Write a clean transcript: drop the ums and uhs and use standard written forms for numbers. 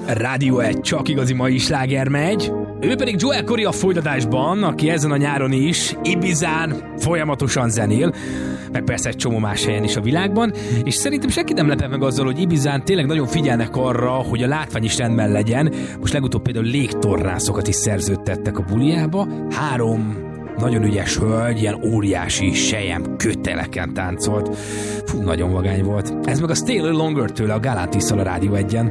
Rádió 1, csak igazi mai sláger megy. Ő pedig Joel Corry a folytatásban, aki ezen a nyáron is Ibizán folyamatosan zenél, meg persze egy csomó más helyen is a világban, és szerintem senki nem lepett meg azzal, hogy Ibizán tényleg nagyon figyelnek arra, hogy a látvány is rendben legyen. Most legutóbb például légtornászokat is szerződtettek a buliába. 3 nagyon ügyes hölgy, ilyen óriási sejem köteleken táncolt. Fú, nagyon vagány volt. Ez meg a Stay a Little Longer tőle a Galantisszal a Rádió 1-en.